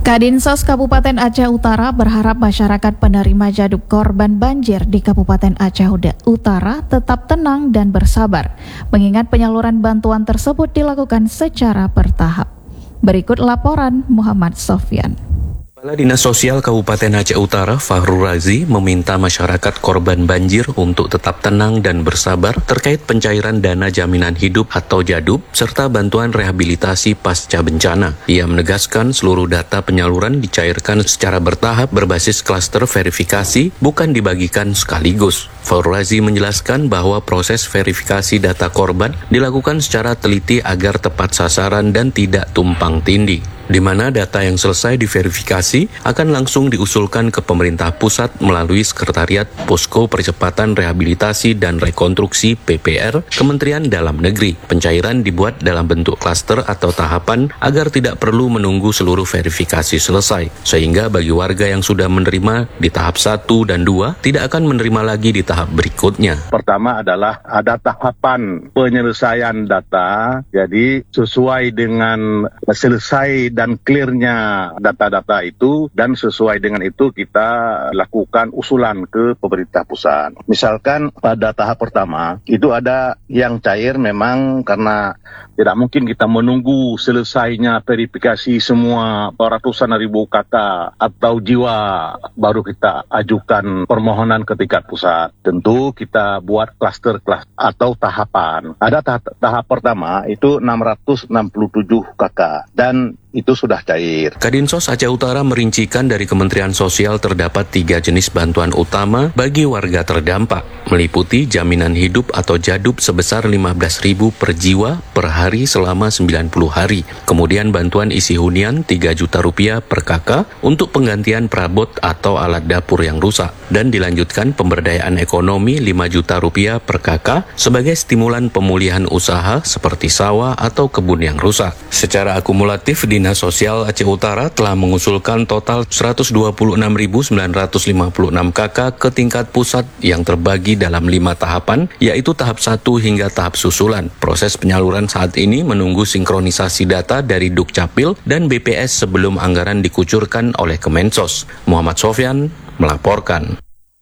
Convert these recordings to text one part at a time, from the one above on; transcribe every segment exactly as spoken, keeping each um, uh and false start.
Kadinsos Kabupaten Aceh Utara berharap masyarakat penerima jaduk korban banjir di Kabupaten Aceh Utara tetap tenang dan bersabar, mengingat penyaluran bantuan tersebut dilakukan secara bertahap. Berikut laporan Muhammad Sofyan. Kepala Dinas Sosial Kabupaten Aceh Utara, Fahrul Razi, meminta masyarakat korban banjir untuk tetap tenang dan bersabar terkait pencairan dana jaminan hidup atau JADUP, serta bantuan rehabilitasi pasca bencana. Ia menegaskan seluruh data penyaluran dicairkan secara bertahap berbasis klaster verifikasi, bukan dibagikan sekaligus. Fahrul Razi menjelaskan bahwa proses verifikasi data korban dilakukan secara teliti agar tepat sasaran dan tidak tumpang tindih, di mana data yang selesai diverifikasi akan langsung diusulkan ke pemerintah pusat melalui Sekretariat Posko Percepatan Rehabilitasi dan Rekonstruksi P P R Kementerian Dalam Negeri. Pencairan dibuat dalam bentuk klaster atau tahapan agar tidak perlu menunggu seluruh verifikasi selesai, sehingga bagi warga yang sudah menerima di tahap satu dan dua tidak akan menerima lagi di tahap berikutnya. Pertama adalah ada tahapan penyelesaian data, jadi sesuai dengan selesai dan clearnya data-data itu, dan sesuai dengan itu kita lakukan usulan ke pemerintah pusat. Misalkan pada tahap pertama itu ada yang cair memang karena tidak mungkin kita menunggu selesainya verifikasi semua ratusan ribu kakak atau jiwa baru kita ajukan permohonan ke tingkat pusat. Tentu kita buat klaster-klaster atau tahapan. Ada tahap, tahap pertama itu enam ratus enam puluh tujuh kakak dan itu sudah cair. Kadinsos Aceh Utara merincikan dari Kementerian Sosial terdapat tiga jenis bantuan utama bagi warga terdampak, meliputi jaminan hidup atau JADUP sebesar lima belas ribu per jiwa per hari selama sembilan puluh hari. Kemudian bantuan isi hunian tiga juta rupiah per kakak untuk penggantian perabot atau alat dapur yang rusak. Dan dilanjutkan pemberdayaan ekonomi lima juta rupiah per kakak sebagai stimulan pemulihan usaha seperti sawah atau kebun yang rusak. Secara akumulatif, Dinas Sosial Aceh Utara telah mengusulkan total seratus dua puluh enam ribu sembilan ratus lima puluh enam kakak ke tingkat pusat yang terbagi dalam lima tahapan, yaitu tahap satu hingga tahap susulan. Proses penyaluran saat ini menunggu sinkronisasi data dari Dukcapil dan B P S sebelum anggaran dikucurkan oleh Kemensos. Muhammad Sofyan melaporkan.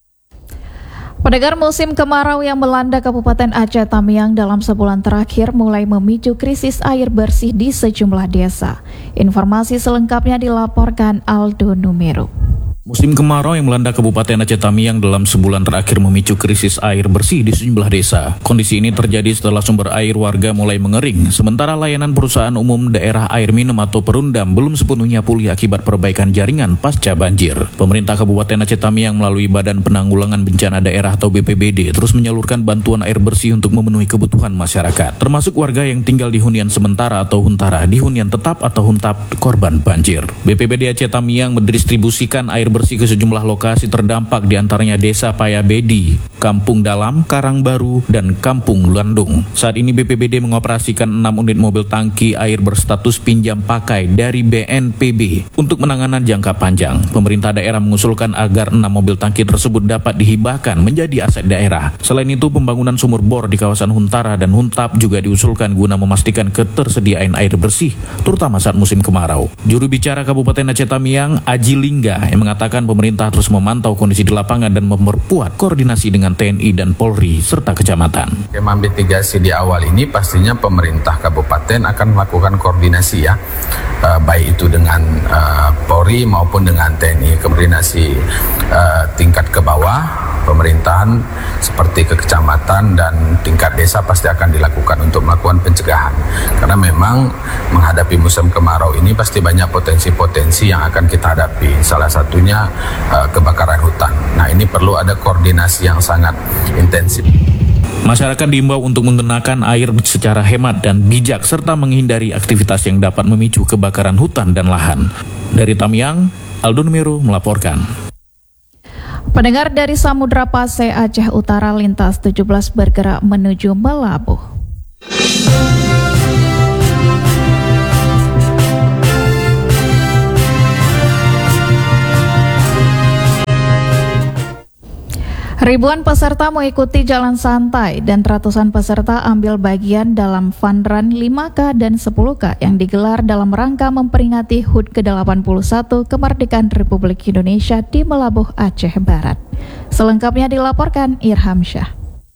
Pendengar, musim kemarau yang melanda Kabupaten Aceh Tamiang dalam sebulan terakhir mulai memicu krisis air bersih di sejumlah desa. Informasi selengkapnya dilaporkan Aldo Numero. Musim kemarau yang melanda Kabupaten Aceh Tamiang dalam sebulan terakhir memicu krisis air bersih di sejumlah desa. Kondisi ini terjadi setelah sumber air warga mulai mengering, sementara layanan perusahaan umum daerah air minum atau Perundam belum sepenuhnya pulih akibat perbaikan jaringan pasca banjir. Pemerintah Kabupaten Aceh Tamiang melalui Badan Penanggulangan Bencana Daerah atau B P B D terus menyalurkan bantuan air bersih untuk memenuhi kebutuhan masyarakat, termasuk warga yang tinggal di hunian sementara atau huntara, di hunian tetap atau huntap korban banjir. B P B D Aceh Tamiang mendistribusikan air bersih ke sejumlah lokasi terdampak, diantaranya Desa Payabedi, Kampung Dalam, Karangbaru, dan Kampung Landung. Saat ini B P B D mengoperasikan enam unit mobil tangki air berstatus pinjam pakai dari B N P B untuk penanganan jangka panjang. Pemerintah daerah mengusulkan agar enam mobil tangki tersebut dapat dihibahkan menjadi aset daerah. Selain itu, pembangunan sumur bor di kawasan Huntara dan Huntap juga diusulkan guna memastikan ketersediaan air bersih, terutama saat musim kemarau. Juru bicara Kabupaten Aceh Tamiang, Aji Lingga, yang mengatakan pemerintah terus memantau kondisi di lapangan dan memperkuat koordinasi dengan T N I dan Polri serta kecamatan. Skema mitigasi di awal ini pastinya pemerintah kabupaten akan melakukan koordinasi ya, uh, baik itu dengan uh, Polri maupun dengan T N I, koordinasi uh, tingkat ke bawah pemerintahan seperti ke kecamatan dan tingkat desa pasti akan dilakukan untuk melakukan pencegahan, karena memang menghadapi musim kemarau ini pasti banyak potensi-potensi yang akan kita hadapi, salah satunya uh, kebakaran hutan. Nah, ini perlu ada koordinasi yang sangat intensif. Masyarakat diimbau untuk menggunakan air secara hemat dan bijak serta menghindari aktivitas yang dapat memicu kebakaran hutan dan lahan. Dari Tamiang, Aldo Numero melaporkan. Pendengar, dari Samudra Pasai Aceh Utara, lintas tujuh belas bergerak menuju Melabuh. Ribuan peserta mengikuti jalan santai dan ratusan peserta ambil bagian dalam Fun Run lima K dan sepuluh K yang digelar dalam rangka memperingati H U D ke delapan puluh satu Kemerdekaan Republik Indonesia di Melabuh, Aceh Barat. Selengkapnya dilaporkan Irham Syah.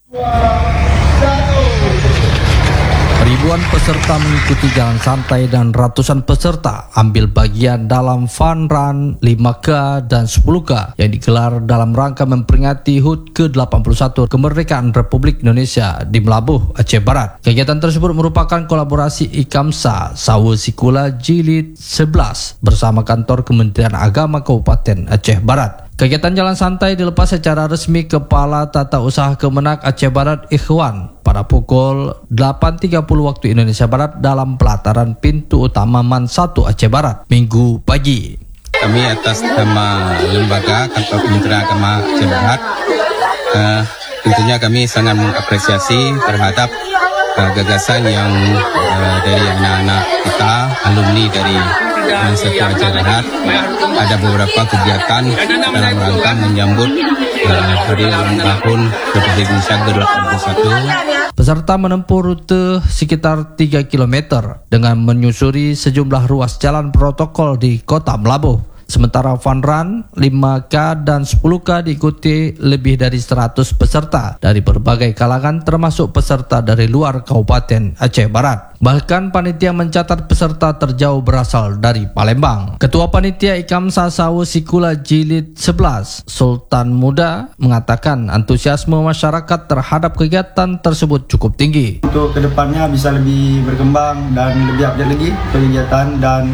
Ribuan peserta mengikuti jalan santai dan ratusan peserta ambil bagian dalam Fun Run lima K dan sepuluh K yang digelar dalam rangka memperingati H U D ke delapan puluh satu Kemerdekaan Republik Indonesia di Melabuh, Aceh Barat. Kegiatan tersebut merupakan kolaborasi Ikamsa Sawu Sikula Jilid sebelas bersama kantor Kementerian Agama Kabupaten Aceh Barat. Kegiatan jalan santai dilepas secara resmi Kepala Tata Usaha Kemenak Aceh Barat Ikhwan pada pukul delapan tiga puluh waktu Indonesia Barat dalam pelataran pintu utama Man satu Aceh Barat, Minggu pagi. Kami atas nama lembaga kantor Kementerian Agama Aceh Barat, uh, tentunya kami sangat mengapresiasi terhadap uh, gagasan yang uh, dari anak-anak kita, alumni dari Man satu Aceh Barat. Ada beberapa kegiatan dalam rangka menyambut uh, hari ulang tahun Republik Indonesia ke delapan puluh satu. Peserta menempuh rute sekitar tiga kilometer dengan menyusuri sejumlah ruas jalan protokol di Kota Melabuh. Sementara Fun Run lima K dan sepuluh K diikuti lebih dari seratus peserta dari berbagai kalangan termasuk peserta dari luar Kabupaten Aceh Barat. Bahkan panitia mencatat peserta terjauh berasal dari Palembang. Ketua Panitia Ikamsa Sawu Sikula Jilid sebelas, Sultan Muda, mengatakan antusiasme masyarakat terhadap kegiatan tersebut cukup tinggi. Untuk kedepannya bisa lebih berkembang dan lebih update lagi kegiatan dan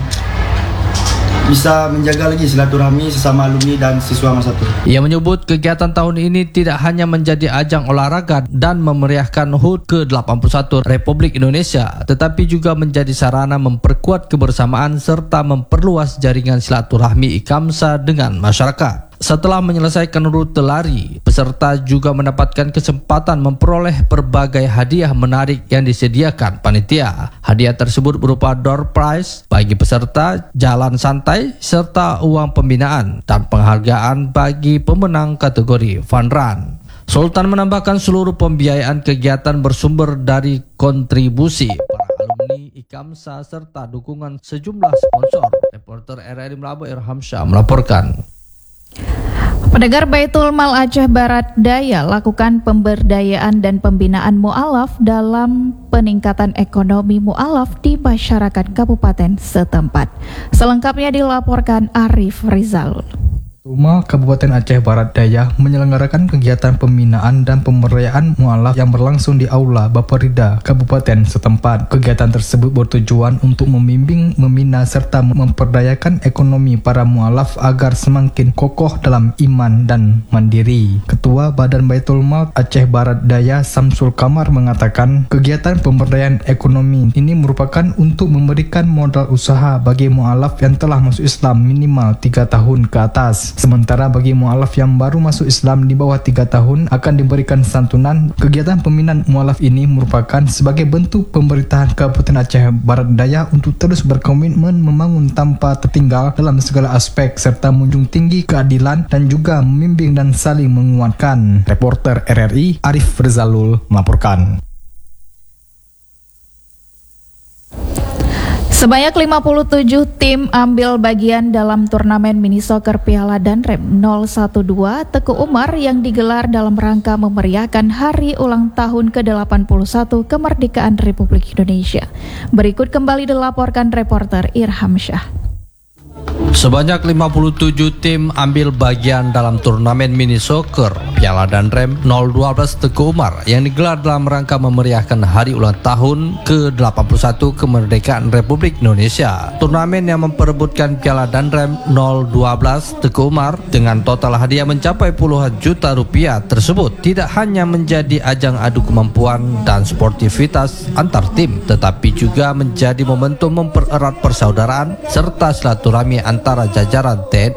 bisa menjaga lagi silaturahmi sesama alumni dan siswa masa satu. Ia menyebut kegiatan tahun ini tidak hanya menjadi ajang olahraga dan memeriahkan H U D ke delapan puluh satu Republik Indonesia, tetapi juga menjadi sarana memperkuat kebersamaan serta memperluas jaringan silaturahmi Ikamsa dengan masyarakat. Setelah menyelesaikan rute lari, peserta juga mendapatkan kesempatan memperoleh berbagai hadiah menarik yang disediakan panitia. Hadiah tersebut berupa door prize bagi peserta, jalan santai, serta uang pembinaan dan penghargaan bagi pemenang kategori Fun Run. Sultan menambahkan seluruh pembiayaan kegiatan bersumber dari kontribusi para alumni Ikamsa serta dukungan sejumlah sponsor. Reporter R R I Melabuh Irham Syah melaporkan. Pendengar, Baitul Mal Aceh Barat Daya lakukan pemberdayaan dan pembinaan mu'alaf dalam peningkatan ekonomi mu'alaf di masyarakat kabupaten setempat. Selengkapnya dilaporkan Arif Rizalul. Tuma Kabupaten Aceh Barat Daya menyelenggarakan kegiatan pembinaan dan pemberdayaan mualaf yang berlangsung di Aula Baperida Kabupaten setempat. Kegiatan tersebut bertujuan untuk membimbing, membina serta memperdayakan ekonomi para mualaf agar semakin kokoh dalam iman dan mandiri. Ketua Badan Baitul Mal Aceh Barat Daya Samsul Kamar mengatakan kegiatan pemberdayaan ekonomi ini merupakan untuk memberikan modal usaha bagi mualaf yang telah masuk Islam minimal tiga tahun ke atas. Sementara bagi mualaf yang baru masuk Islam di bawah tiga tahun akan diberikan santunan. Kegiatan pembinaan mualaf ini merupakan sebagai bentuk pemerintahan Kabupaten Aceh Barat Daya untuk terus berkomitmen membangun tanpa tertinggal dalam segala aspek serta menjunjung tinggi keadilan dan juga membimbing dan saling menguatkan. Reporter R R I Arif Rizalul melaporkan. Sebanyak lima puluh tujuh tim ambil bagian dalam turnamen mini soccer Piala Danrem nol satu dua Teguh Umar yang digelar dalam rangka memeriahkan hari ulang tahun ke delapan puluh satu Kemerdekaan Republik Indonesia. Berikut kembali dilaporkan reporter Irham Syah. Sebanyak lima puluh tujuh tim ambil bagian dalam turnamen mini soccer Piala Danrem nol satu dua Teguh Umar yang digelar dalam rangka memeriahkan hari ulang tahun ke delapan puluh satu Kemerdekaan Republik Indonesia. Turnamen yang memperebutkan Piala Danrem nol satu dua Teguh Umar dengan total hadiah mencapai puluhan juta rupiah tersebut tidak hanya menjadi ajang adu kemampuan dan sportivitas antar tim, tetapi juga menjadi momentum mempererat persaudaraan serta silaturahmi antara jajaran T N I.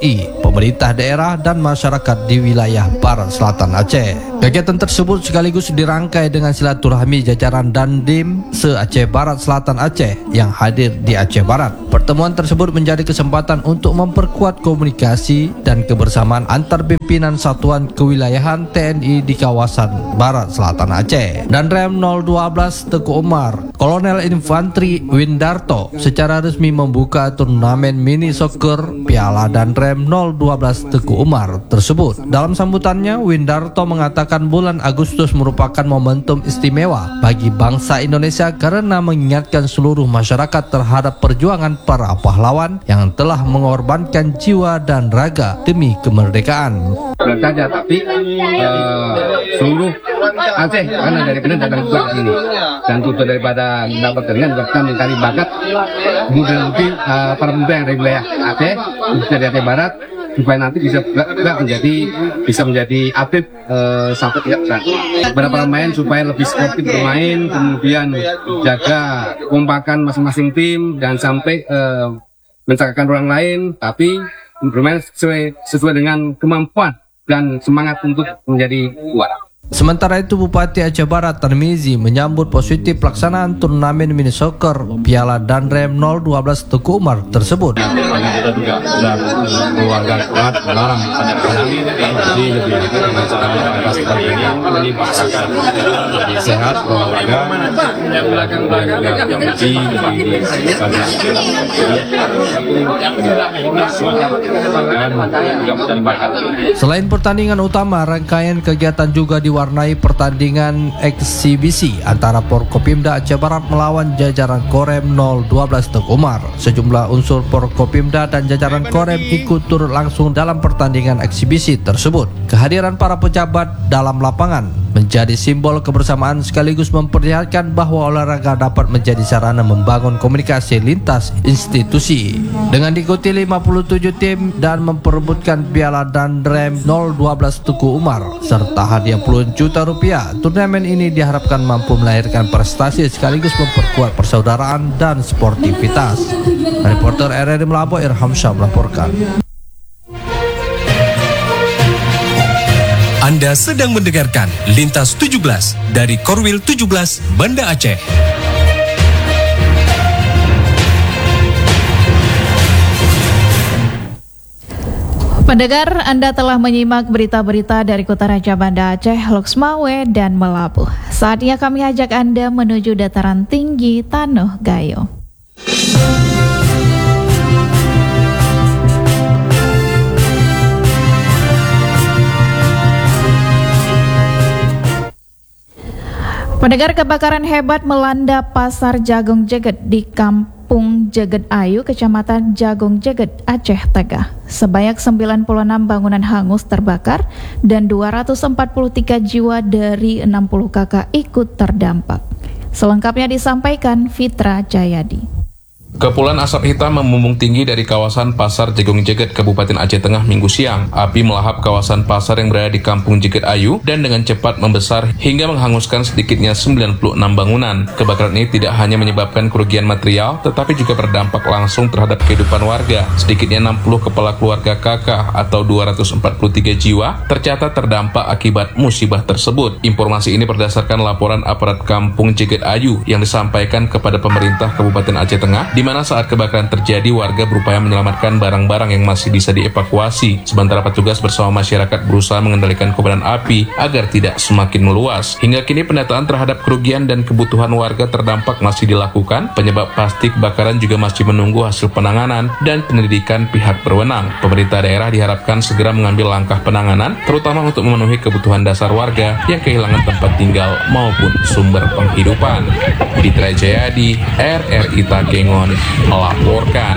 pemerintah daerah dan masyarakat di wilayah Barat Selatan Aceh. Kegiatan tersebut sekaligus dirangkai dengan silaturahmi jajaran Dandim se-Aceh Barat Selatan Aceh yang hadir di Aceh Barat. Pertemuan tersebut menjadi kesempatan untuk memperkuat komunikasi dan kebersamaan antar pimpinan satuan kewilayahan T N I di kawasan Barat Selatan Aceh. Danrem nol satu dua Teguh Umar, Kolonel Infantri Windarto secara resmi membuka turnamen mini soccer Piala Danrem nol satu dua Teguh Umar tersebut. Dalam sambutannya, Windarto mengatakan bulan Agustus merupakan momentum istimewa bagi bangsa Indonesia karena mengingatkan seluruh masyarakat terhadap perjuangan para pahlawan yang telah mengorbankan jiwa dan raga demi kemerdekaan. Bukan saja, tapi uh, seluruh Aceh karena dari kena datang ke sini dan tutup daripada dapat dengan kita mencari bakat kemudian nanti uh, para pemain dari wilayah Aceh bisa di Aceh Barat supaya nanti bisa juga menjadi bisa menjadi atlet uh, sampai tidak besar. Beberapa pemain supaya lebih sportif bermain, kemudian jaga kompakan masing-masing tim dan sampai uh, mencakapkan orang lain, tapi bermain sesuai sesuai dengan kemampuan dan semangat untuk menjadi kuat. Sementara itu, Bupati Aceh Barat Tarmizi menyambut positif pelaksanaan turnamen mini soccer Piala Danrem nol satu dua Teguh Umar tersebut. Kita juga sudah keluarga kuat melarang jadi lebih ini masyarakat lebih sehat, olahraga yang belakang belakang yang uji Selain pertandingan utama, rangkaian kegiatan juga diwarnai pertandingan eksibisi antara Porkopimda Aceh Barat melawan jajaran Korem nol satu dua Teguh Umar. Sejumlah unsur Porkopimda dan jajaran Korem ikut turut langsung dalam pertandingan eksibisi tersebut. Kehadiran para pejabat dalam lapangan menjadi simbol kebersamaan sekaligus memperlihatkan bahwa olahraga dapat menjadi sarana membangun komunikasi lintas institusi. Dengan diikuti lima puluh tujuh tim dan memperebutkan Piala Danrem nol satu dua Teguh Umar serta hadiah puluhan juta rupiah, turnamen ini diharapkan mampu melahirkan prestasi sekaligus memperkuat persaudaraan dan sportivitas. Reporter R R I Melabo Irham Syah melaporkan. Anda sedang mendengarkan Lintas tujuh belas dari Korwil tujuh belas Banda Aceh. Pendengar, Anda telah menyimak berita-berita dari Kota Raja Banda Aceh, Loksmawe, dan Melabuh. Saatnya kami ajak Anda menuju dataran tinggi Tanoh Gayo. Pendengar, kebakaran hebat melanda pasar Jagung Jeget di Kampung Jeget Ayu, Kecamatan Jagung Jeget, Aceh Tengah. Sebanyak sembilan puluh enam bangunan hangus terbakar dan dua ratus empat puluh tiga jiwa dari enam puluh kakak ikut terdampak. Selengkapnya disampaikan Fitra Jayadi. Kepulan asap hitam membumbung tinggi dari kawasan Pasar Jagung Jeget, Kabupaten Aceh Tengah Minggu siang. Api melahap kawasan pasar yang berada di Kampung Jeget Ayu dan dengan cepat membesar hingga menghanguskan sedikitnya sembilan puluh enam bangunan. Kebakaran ini tidak hanya menyebabkan kerugian material, tetapi juga berdampak langsung terhadap kehidupan warga. Sedikitnya enam puluh kepala keluarga kakak atau dua ratus empat puluh tiga jiwa tercatat terdampak akibat musibah tersebut. Informasi ini berdasarkan laporan aparat Kampung Jeget Ayu yang disampaikan kepada pemerintah Kabupaten Aceh Tengah, di mana saat kebakaran terjadi warga berupaya menyelamatkan barang-barang yang masih bisa dievakuasi, sementara petugas bersama masyarakat berusaha mengendalikan kobaran api agar tidak semakin meluas. Hingga kini pendataan terhadap kerugian dan kebutuhan warga terdampak masih dilakukan. Penyebab pasti kebakaran juga masih menunggu hasil penanganan dan penyelidikan pihak berwenang. Pemerintah daerah diharapkan segera mengambil langkah penanganan, terutama untuk memenuhi kebutuhan dasar warga yang kehilangan tempat tinggal maupun sumber penghidupan. Fitra Jayadi, R R I Takengon melaporkan.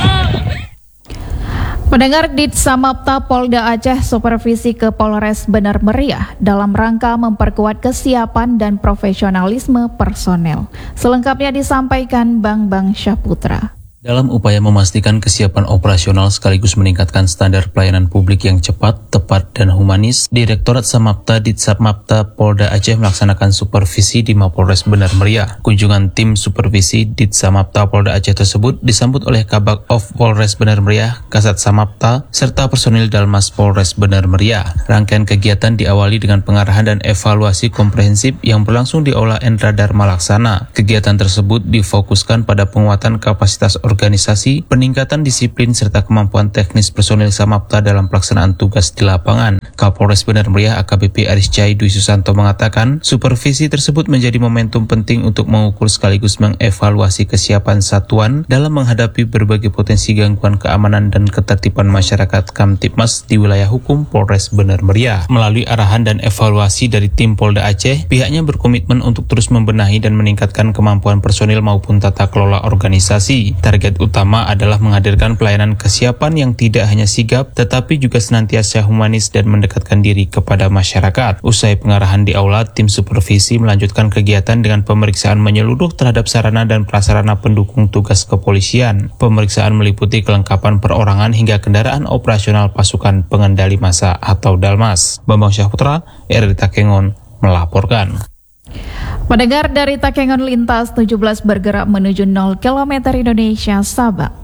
Pendengar, Ditsamapta Polda Aceh supervisi ke Polres Benar Meriah dalam rangka memperkuat kesiapan dan profesionalisme personel. Selengkapnya disampaikan Bang Bang Syaputra. Dalam upaya memastikan kesiapan operasional sekaligus meningkatkan standar pelayanan publik yang cepat, tepat, dan humanis, Direktorat Samapta Ditsapmapta Polda Aceh melaksanakan supervisi di Mapolres Benar Meriah. Kunjungan tim supervisi Ditsamapta Polda Aceh tersebut disambut oleh Kabak of Polres Benar Meriah, Kasat Samapta, serta personil Dalmas Polres Benar Meriah. Rangkaian kegiatan diawali dengan pengarahan dan evaluasi komprehensif yang berlangsung di Aula Endra Dharma Laksana. Kegiatan tersebut difokuskan pada penguatan kapasitas organisasi, peningkatan disiplin, serta kemampuan teknis personil Samapta dalam pelaksanaan tugas di lapangan. Kapolres Benar Meriah A K B P Arisjai Dwi Susanto mengatakan, supervisi tersebut menjadi momentum penting untuk mengukur sekaligus mengevaluasi kesiapan satuan dalam menghadapi berbagai potensi gangguan keamanan dan ketertiban masyarakat Kamtibmas di wilayah hukum Polres Benar Meriah. Melalui arahan dan evaluasi dari tim Polda Aceh, pihaknya berkomitmen untuk terus membenahi dan meningkatkan kemampuan personil maupun tata kelola organisasi. Target utama adalah menghadirkan pelayanan kesiapan yang tidak hanya sigap, tetapi juga senantiasa humanis dan mendekatkan diri kepada masyarakat. Usai pengarahan di aula, tim supervisi melanjutkan kegiatan dengan pemeriksaan menyeluruh terhadap sarana dan prasarana pendukung tugas kepolisian. Pemeriksaan meliputi kelengkapan perorangan hingga kendaraan operasional pasukan pengendali massa atau Dalmas. Bambang Syahputra, R R I Takengon, melaporkan. Pendengar, dari Takengon lintas tujuh belas bergerak menuju nol kilometer Indonesia Sabah.